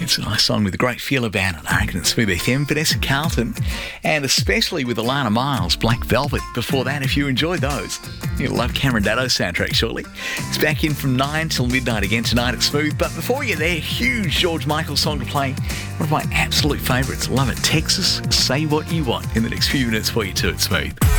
It's a nice song with a great feel about it, I reckon. It's Smooth FM, Vanessa Carlton, and especially with Alana Miles, Black Velvet. Before that, if you enjoyed those, you'll love Cameron Daddo's soundtrack, surely. It's back in from 9 till midnight again tonight at Smooth. But before we get there, huge George Michael song to play. One of my absolute favourites. Love it. Texas, Say What You Want in the next few minutes for you too at Smooth.